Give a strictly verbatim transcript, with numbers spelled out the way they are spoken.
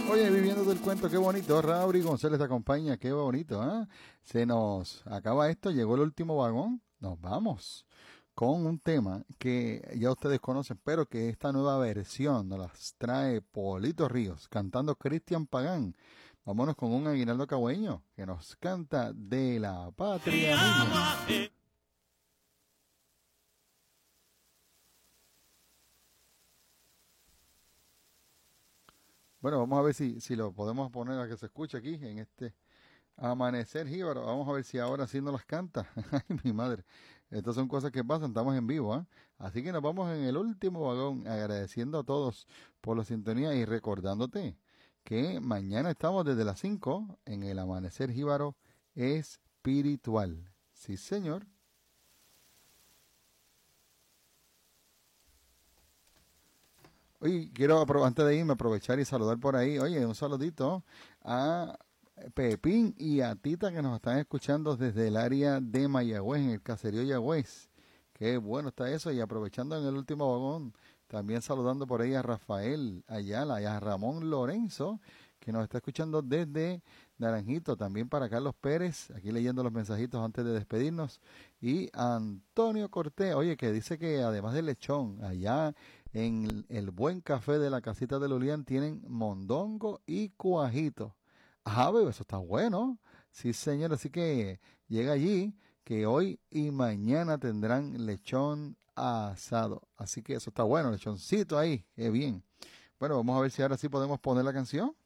Oye, viviendo del cuento, qué bonito. Raúl González te acompaña, qué bonito, ¿eh? Se nos acaba esto, llegó el último vagón. Nos vamos con un tema que ya ustedes conocen, pero que esta nueva versión nos las trae Polito Ríos, cantando Cristian Pagán. Vámonos con un aguinaldo cagüeño que nos canta De la Patria Mía. Bueno, vamos a ver si, si lo podemos poner a que se escuche aquí en este Amanecer Jíbaro. Vamos a ver si ahora sí nos las canta. Ay, mi madre. Estas son cosas que pasan, estamos en vivo, ¿eh? Así que nos vamos en el último vagón, agradeciendo a todos por la sintonía y recordándote que mañana estamos desde las cinco en el Amanecer Jíbaro Espiritual. Sí, señor. Oye, quiero apro- antes de irme aprovechar y saludar por ahí. Oye, un saludito a Pepín y a Tita que nos están escuchando desde el área de Mayagüez, en el caserío Yagüez. Qué bueno está eso. Y aprovechando en el último vagón, también saludando por ahí a Rafael Ayala y a Ramón Lorenzo, que nos está escuchando desde Naranjito. También para Carlos Pérez, aquí leyendo los mensajitos antes de despedirnos. Y a Antonio Cortés, oye, que dice que además del lechón, allá en el buen café de la casita de Lulián tienen mondongo y cuajito. Ah, bebé, eso está bueno. Sí, señor, así que llega allí, que hoy y mañana tendrán lechón asado. Así que eso está bueno, lechoncito ahí, qué bien. Bueno, vamos a ver si ahora sí podemos poner la canción.